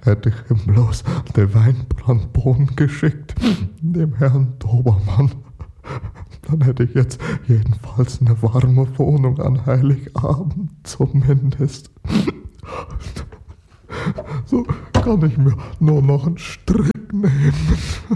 hätte ich ihm bloß den Weinbrandbohnen geschickt, dem Herrn Dobermann. Dann hätte ich jetzt jedenfalls eine warme Wohnung an Heiligabend zumindest. So kann ich mir nur noch einen Strick nehmen.